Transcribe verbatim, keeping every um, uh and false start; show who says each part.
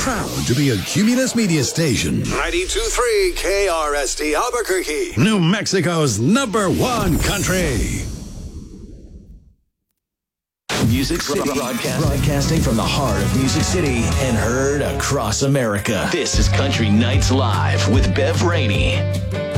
Speaker 1: Proud to be a Cumulus Media Station.
Speaker 2: ninety-two point three K R S T Albuquerque.
Speaker 1: New Mexico's number one country.
Speaker 3: Music City, broadcasting. broadcasting from the heart of Music City and heard across America. This is Country Nights Live with Bev Rainey.